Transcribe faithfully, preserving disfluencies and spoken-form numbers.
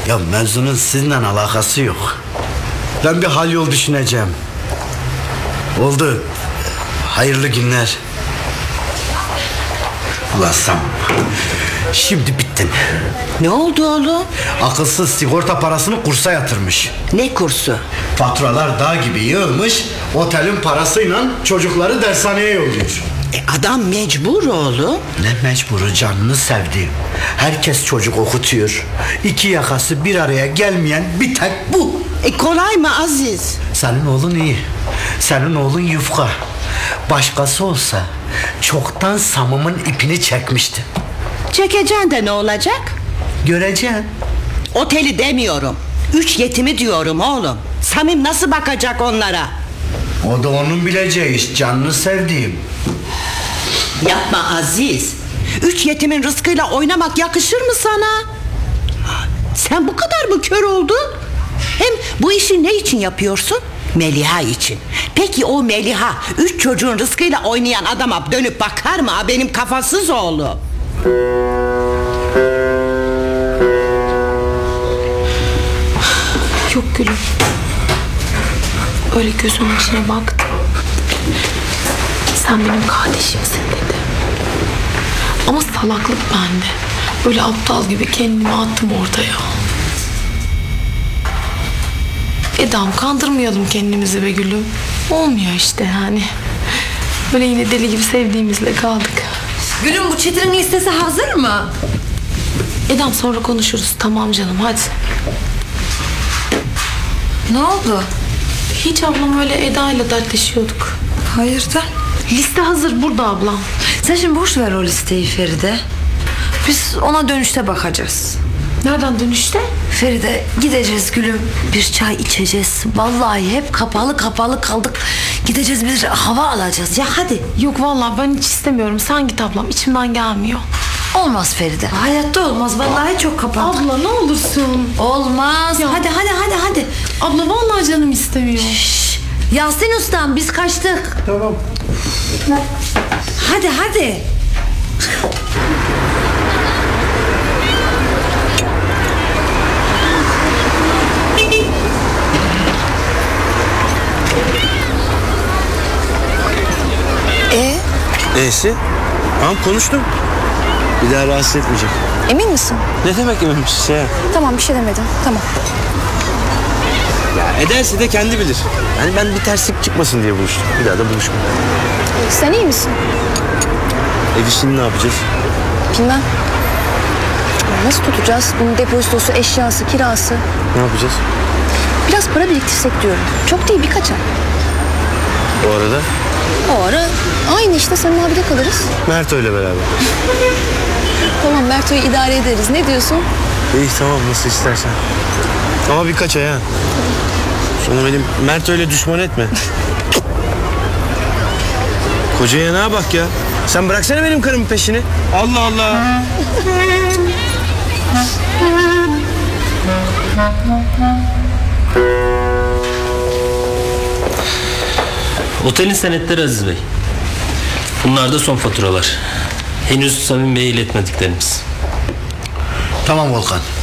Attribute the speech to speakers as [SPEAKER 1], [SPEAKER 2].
[SPEAKER 1] Ya mevzunun sizinle alakası yok. Ben bir hal yol düşüneceğim. Oldu. Hayırlı günler. Ulan Sam, şimdi bittin.
[SPEAKER 2] Ne oldu oğlum?
[SPEAKER 1] Akılsız sigorta parasını kursa yatırmış.
[SPEAKER 2] Ne kursu?
[SPEAKER 1] Faturalar dağ gibi yığılmış. Otelin parasıyla çocukları dershaneye yolluyor.
[SPEAKER 2] E adam mecbur oğlum.
[SPEAKER 1] Ne mecburu, canını sevdiğim. Herkes çocuk okutuyor. İki yakası bir araya gelmeyen bir tek bu.
[SPEAKER 2] E kolay mı Aziz?
[SPEAKER 1] Senin oğlun iyi. Senin oğlun yufka. Başkası olsa çoktan Samım'ın ipini çekmişti.
[SPEAKER 2] Çekeceksin de ne olacak?
[SPEAKER 1] Göreceksin.
[SPEAKER 2] Oteli demiyorum. Üç yetimi diyorum oğlum. Samim nasıl bakacak onlara?
[SPEAKER 1] O da onun bileceği iş, canını sevdiğim.
[SPEAKER 2] Yapma Aziz. Üç yetimin rızkıyla oynamak yakışır mı sana? Sen bu kadar mı kör oldun? Hem bu işi ne için yapıyorsun? Meliha için. Peki o Meliha üç çocuğun rızkıyla oynayan adama dönüp bakar mı ha, benim kafasız oğlum?
[SPEAKER 3] Yok gülüm. Öyle gözümün içine baktı. Sen benim kardeşimsin dedi. Ama salaklık bende. Böyle aptal gibi kendimi attım ortaya. Edam, kandırmayalım kendimizi be gülüm. Olmuyor işte yani. Böyle yine deli gibi sevdiğimizle kaldık.
[SPEAKER 4] Gülüm, bu Çetin'in listesi hazır mı?
[SPEAKER 3] Edam, sonra konuşuruz. Tamam canım, hadi.
[SPEAKER 4] Ne oldu?
[SPEAKER 3] Hiç ablam, öyle Eda ile dertleşiyorduk.
[SPEAKER 4] Hayırdır?
[SPEAKER 3] Liste hazır burada ablam.
[SPEAKER 4] Sen şimdi boş ver o listeyi Feride. Biz ona dönüşte bakacağız.
[SPEAKER 3] Nereden dönüşte?
[SPEAKER 4] Feride, gideceğiz gülüm. Bir çay içeceğiz. Vallahi hep kapalı kapalı kaldık. Gideceğiz, bir hava alacağız. Ya hadi.
[SPEAKER 3] Yok vallahi ben hiç istemiyorum. Sen git ablam. İçimden gelmiyor.
[SPEAKER 4] Olmaz Feride. Hayatta olmaz. Vallahi çok kapandık.
[SPEAKER 3] Abla ne olursun.
[SPEAKER 4] Olmaz.
[SPEAKER 3] Ya.
[SPEAKER 4] Hadi hadi hadi hadi.
[SPEAKER 3] Abla vallahi canım istemiyor.
[SPEAKER 4] Şşş. Yasin ustam, biz kaçtık.
[SPEAKER 1] Tamam.
[SPEAKER 4] Hadi hadi.
[SPEAKER 5] Ee,
[SPEAKER 6] Neyse. Tamam, konuştum. Bir daha rahatsız etmeyecek.
[SPEAKER 5] emin misin?
[SPEAKER 6] Ne demek eminmişsin ya?
[SPEAKER 5] Tamam, bir şey demedim. Tamam.
[SPEAKER 6] Ya ederse de kendi bilir. Yani ben bir terslik çıkmasın diye buluştum. Bir daha da buluşmam.
[SPEAKER 5] Sen iyi misin?
[SPEAKER 6] Ev işini ne yapacağız?
[SPEAKER 5] Bilmem. Ya nasıl tutacağız? Bunun depozitosu, eşyası, kirası.
[SPEAKER 6] Ne yapacağız?
[SPEAKER 5] Biraz para biriktirsek diyorum. Çok değil, birkaç ay.
[SPEAKER 6] Bu arada
[SPEAKER 5] O ara aynı işte Samim abide kalırız.
[SPEAKER 6] Mert öyle beraber.
[SPEAKER 5] Tamam, Merto'yu idare ederiz. Ne diyorsun?
[SPEAKER 6] İyi, tamam, nasıl istersen. Ama birkaç ay ha. Sonra benim Mert öyle düşman etme. Koca yanağa bak ya. Sen bıraksana benim karımın peşini. Allah Allah.
[SPEAKER 7] Otelin senetleri Aziz Bey. Bunlar da son faturalar. Henüz Samim Bey'e iletmediklerimiz.
[SPEAKER 1] Tamam Volkan.